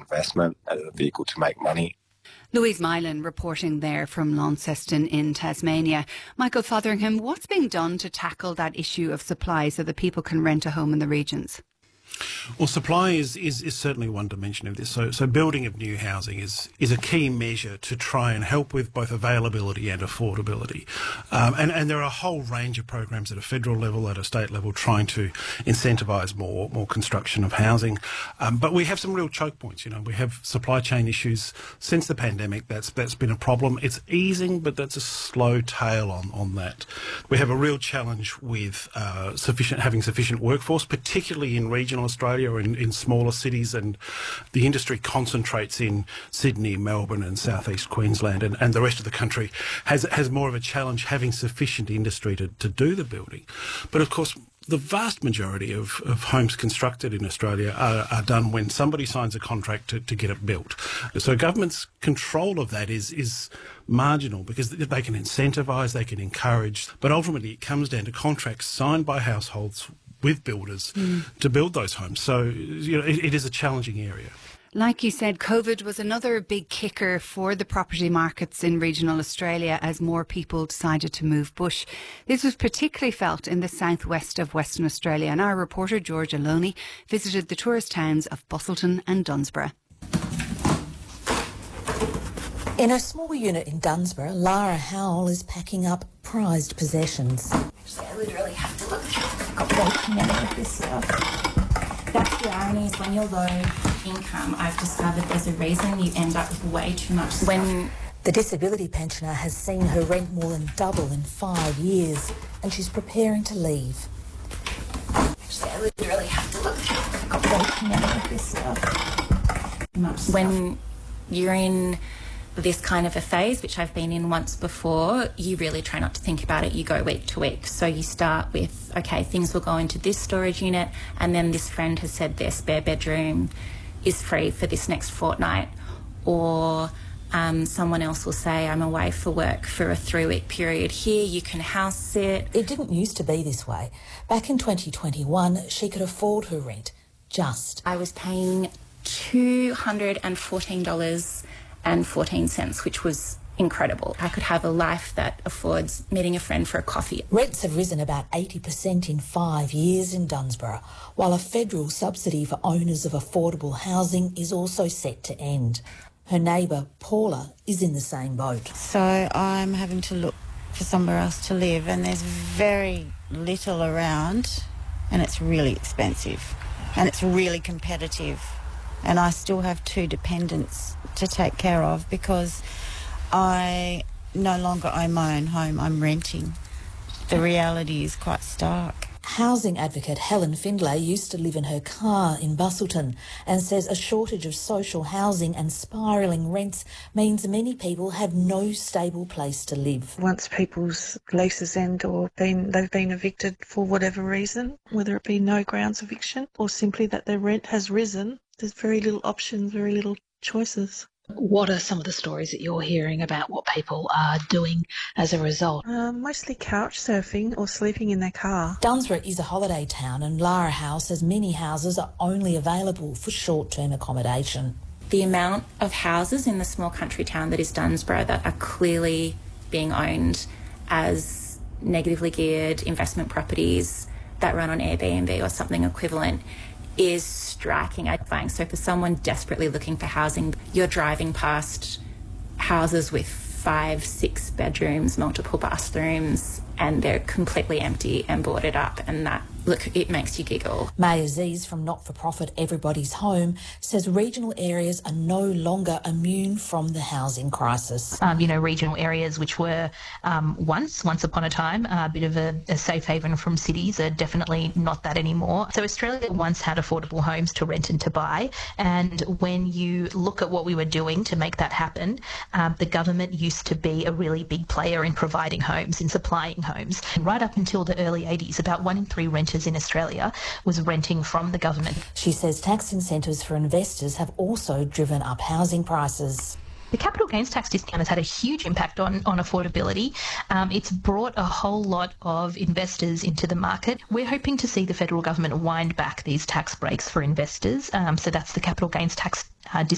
investment and a vehicle to make money. Louise Mylan reporting there from Launceston in Tasmania. Michael Fotheringham, what's being done to tackle that issue of supply so that people can rent a home in the regions? Well, supply is certainly one dimension of this. So building of new housing is a key measure to try and help with both availability and affordability. And there are a whole range of programs at a federal level, at a state level, trying to incentivise more construction of housing. But we have some real choke points. You know, we have supply chain issues since the pandemic. That's been a problem. It's easing, but that's a slow tail on that. We have a real challenge with having sufficient workforce, particularly in regional Australia or in smaller cities, and the industry concentrates in Sydney, Melbourne and southeast Queensland, and the rest of the country has more of a challenge having sufficient industry to do the building. But of course, the vast majority of homes constructed in Australia are done when somebody signs a contract to get it built. So government's control of that is marginal because they can incentivise, they can encourage, but ultimately it comes down to contracts signed by households with builders to build those homes. So, you know, it is a challenging area. Like you said, COVID was another big kicker for the property markets in regional Australia as more people decided to move bush. This was particularly felt in the southwest of Western Australia, and our reporter George Aloney visited the tourist towns of Busselton and Dunsborough. In her small unit in Dunsborough, Lara Howell is packing up prized possessions. Actually, I literally have to look through. I've got way too many of this stuff. That's the irony, is when you're low income, I've discovered there's a reason you end up with way too much stuff. When the disability pensioner has seen her rent more than double in 5 years, and she's preparing to leave. Actually, I literally have to look through. I've got way too many of this stuff. When you're in this kind of a phase, which I've been in once before, you really try not to think about it. You go week to week. So you start with, okay, things will go into this storage unit, and then this friend has said their spare bedroom is free for this next fortnight. Or someone else will say, I'm away for work for a 3-week period here, you can house sit. It didn't used to be this way. Back in 2021, she could afford her rent. I was paying $214.14, which was incredible. I could have a life that affords meeting a friend for a coffee. Rents have risen about 80% in 5 years in Dunsborough, while a federal subsidy for owners of affordable housing is also set to end. Her neighbour, Paula, is in the same boat. So I'm having to look for somewhere else to live, and there's very little around, and it's really expensive, and it's really competitive. And I still have 2 dependents to take care of because I no longer own my own home, I'm renting. The reality is quite stark. Housing advocate Helen Findlay used to live in her car in Busselton and says a shortage of social housing and spiralling rents means many people have no stable place to live. Once people's leases end or they've been evicted for whatever reason, whether it be no grounds eviction or simply that their rent has risen, there's very little options, very little choices. What are some of the stories that you're hearing about what people are doing as a result? Mostly couch surfing or sleeping in their car. Dunsborough is a holiday town, and Lara House says many houses are only available for short-term accommodation. The amount of houses in the small country town that is Dunsborough that are clearly being owned as negatively geared investment properties that run on Airbnb or something equivalent is striking. So for someone desperately looking for housing, you're driving past houses with 5-6 bedrooms, multiple bathrooms, and they're completely empty and boarded up, and that, look, it makes you giggle. May Aziz from not-for-profit Everybody's Home says regional areas are no longer immune from the housing crisis. Regional areas which were once upon a time a bit of a safe haven from cities are definitely not that anymore. So Australia once had affordable homes to rent and to buy, and when you look at what we were doing to make that happen, the government used to be a really big player in providing homes, in supplying homes. And right up until the early 80s, about 1 in 3 renters in Australia was renting from the government. She says tax incentives for investors have also driven up housing prices. The capital gains tax discount has had a huge impact on affordability. It's brought a whole lot of investors into the market. We're hoping to see the federal government wind back these tax breaks for investors. So that's the capital gains tax discount